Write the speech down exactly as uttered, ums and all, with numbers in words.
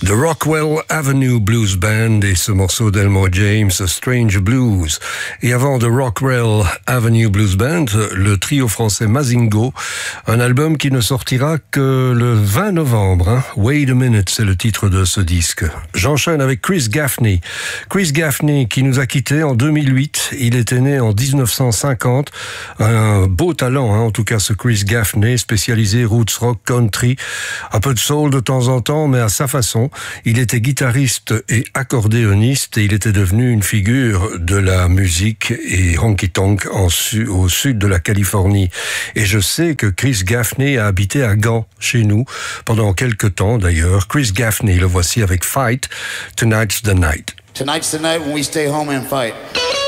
The Rockwell Avenue Blues Band et ce morceau d'Elmore James, Strange Blues. Et avant The Rockwell Avenue Blues Band, le trio français Mazingo, un album qui ne sortira que le vingt novembre. Hein. Wait a Minute, c'est le titre de ce disque. J'enchaîne avec Chris Gaffney. Chris Gaffney qui nous a quittés en deux mille huit. Il était né en dix-neuf cent cinquante. Un beau talent, hein, en tout cas ce Chris Gaffney, spécialisé roots rock country. Un peu de soul de temps en temps, mais à sa façon. Il était guitariste et accordéoniste et il était devenu une figure de la musique et honky-tonk en su- au sud de la Californie. Et je sais que Chris Gaffney a habité à Gand, chez nous, pendant quelques temps d'ailleurs. Chris Gaffney, le voici avec Fight, Tonight's the Night. Tonight's the night when we stay home and fight.